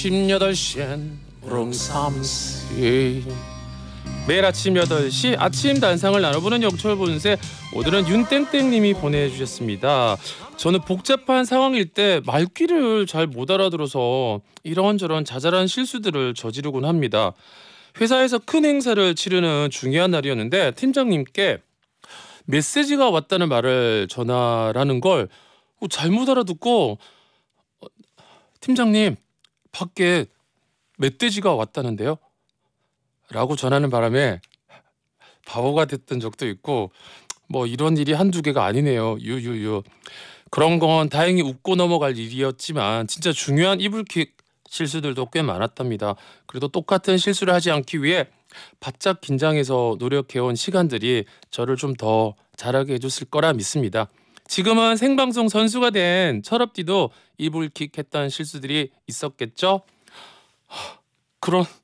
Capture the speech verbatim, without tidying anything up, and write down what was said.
아침 여덟 시엔 우렁삼시. 매일 아침 여덟 시 아침 단상을 나눠보는 영철 본색. 오늘은 윤땡땡님이 보내주셨습니다. 저는 복잡한 상황일 때 말귀를 잘 못 알아들어서 이런저런 자잘한 실수들을 저지르곤 합니다. 회사에서 큰 행사를 치르는 중요한 날이었는데 팀장님께 메시지가 왔다는 말을 전하라는 걸 잘못 알아듣고 팀장님 밖에 멧돼지가 왔다는데요? 라고 전하는 바람에 바보가 됐던 적도 있고 뭐 이런 일이 한두 개가 아니네요. 유유유. 그런 건 다행히 웃고 넘어갈 일이었지만 진짜 중요한 이불킥 실수들도 꽤 많았답니다. 그래도 똑같은 실수를 하지 않기 위해 바짝 긴장해서 노력해온 시간들이 저를 좀 더 잘하게 해줬을 거라 믿습니다. 지금은 생방송 선수가 된 철업디도 이불킥 했던 실수들이 있었겠죠? 그런